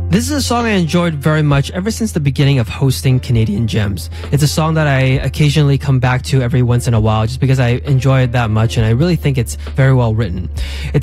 This is a song I enjoyed very much ever since the beginning of hosting Canadian Gems. It's a song that I occasionally come back to every once in a while just because I enjoy it that much, and I really think it's very well written. It's